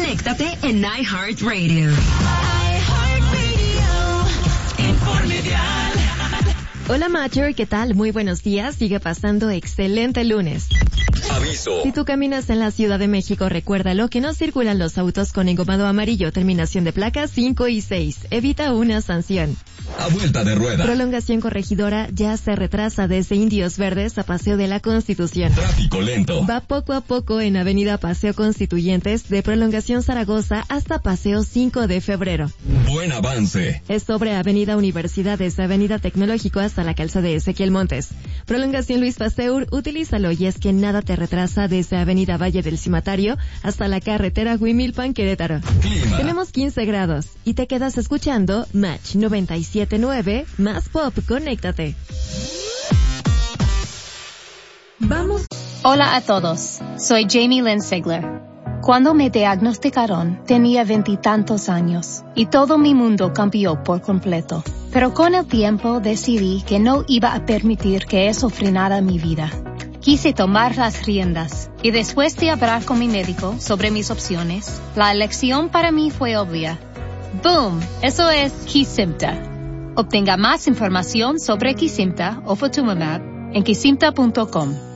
Conéctate en iHeartRadio. Informe vial. Hola Macher, ¿qué tal? Muy buenos días. Sigue pasando excelente lunes. Aviso. Si tú caminas en la Ciudad de México, recuérdalo que no circulan los autos con engomado amarillo, terminación de placas 5 y 6. Evita una sanción. A vuelta de rueda. Prolongación Corregidora ya se retrasa desde Indios Verdes a Paseo de la Constitución. Tráfico lento. Va poco a poco en Avenida Paseo Constituyentes de Prolongación Zaragoza hasta Paseo 5 de Febrero. Buen avance. Es sobre Avenida Universidad desde Avenida Tecnológico hasta la calzada de Ezequiel Montes. Prolongación Luis Pasteur, utilízalo y es que nada te retrasa desde Avenida Valle del Cimatario hasta la carretera Huimilpan Querétaro. Clima. Tenemos 15 grados y te quedas escuchando Match 97.9 más Pop. Conéctate. Vamos. Hola a todos, soy Jamie Lynn Sigler. Cuando me diagnosticaron, tenía 20 y tantos años y todo mi mundo cambió por completo. Pero con el tiempo decidí que no iba a permitir que eso frenara mi vida. Quise tomar las riendas y después de hablar con mi médico sobre mis opciones, la elección para mí fue obvia. ¡Boom! Eso es Kesimpta. Obtenga más información sobre Kesimpta o Ofatumumab en kesimpta.com.